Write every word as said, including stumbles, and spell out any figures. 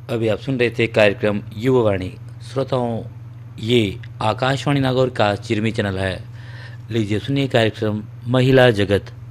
अभी आप सुन रहे थे कार्यक्रम युवावाणी। श्रोताओं, ये आकाशवाणी नागौर का चिरमी चैनल है। लीजिए सुनिए कार्यक्रम महिला जगत।